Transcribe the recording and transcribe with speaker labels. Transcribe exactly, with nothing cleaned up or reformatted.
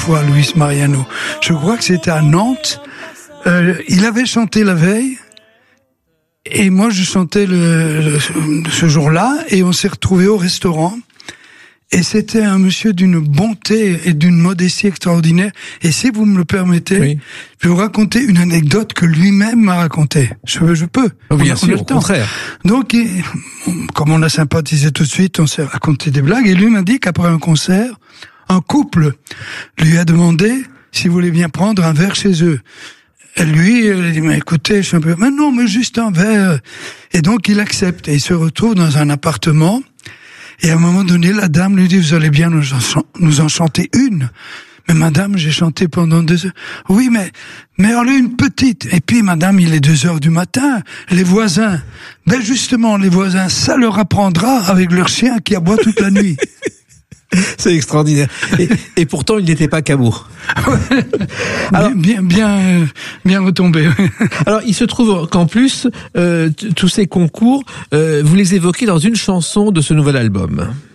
Speaker 1: fois, Luis Mariano. Je crois que c'était à Nantes. Euh, il avait chanté la veille. Et moi, je chantais le, le, ce jour-là. Et on s'est retrouvés au restaurant. Et c'était un monsieur d'une bonté et d'une modestie extraordinaire. Et si vous me le permettez, oui. je vais vous raconter une anecdote que lui-même m'a racontée. Je, je peux.
Speaker 2: Oh, bien sûr, au contraire.
Speaker 1: Donc, il, comme on a sympathisé tout de suite, on s'est raconté des blagues. Et lui m'a dit qu'après un concert, un couple lui a demandé s'il voulait bien prendre un verre chez eux. Et lui, il a dit, mais écoutez, je suis un peu... Mais non, mais juste un verre. Et donc, il accepte. Et il se retrouve dans un appartement. Et à un moment donné, la dame lui dit, vous allez bien nous en, nous en chanter une. Mais madame, j'ai chanté pendant deux heures. Oui, mais, mais allez, une petite. Et puis, madame, il est deux heures du matin. Les voisins, ben justement, les voisins, ça leur apprendra avec leur chien qui aboie toute la nuit.
Speaker 2: C'est extraordinaire. Et, et pourtant, il n'était pas cabourg.
Speaker 1: Ouais. Alors, bien, bien, bien retombé.
Speaker 2: Alors, il se trouve qu'en plus, euh, tous ces concours, euh, vous les évoquez dans une chanson de ce nouvel album.